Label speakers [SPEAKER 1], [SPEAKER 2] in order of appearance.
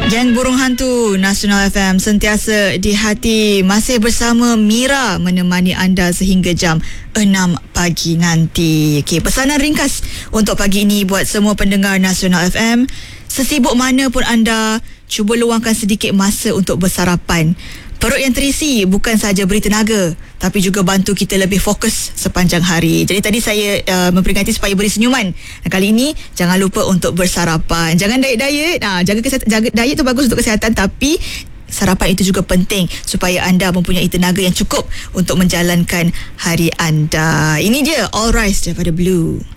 [SPEAKER 1] Geng Burung Hantu Nasional FM sentiasa di hati, masih bersama Mira menemani anda sehingga jam 6 pagi nanti. Okey, pesanan ringkas untuk pagi ini buat semua pendengar Nasional FM. Sesibuk mana pun anda, cuba luangkan sedikit masa untuk bersarapan. Perut yang terisi bukan sahaja beri tenaga, tapi juga bantu kita lebih fokus sepanjang hari. Jadi tadi saya memperingati supaya beri senyuman. Kali ini jangan lupa untuk bersarapan. Jangan diet-diet. Jaga diet tu bagus untuk kesihatan, tapi sarapan itu juga penting supaya anda mempunyai tenaga yang cukup untuk menjalankan hari anda. Ini dia All Rise daripada Blue.